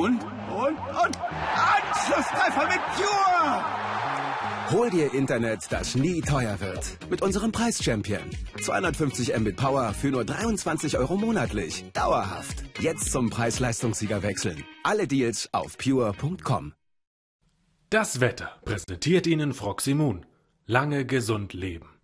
Und Anschlusstreffer mit Pure! Hol dir Internet, das nie teuer wird. Mit unserem Preis-Champion. 250 Mbit Power für nur 23 € monatlich. Dauerhaft. Jetzt zum Preis-Leistungssieger wechseln. Alle Deals auf pure.com. Das Wetter präsentiert Ihnen Froximун. Lange gesund leben.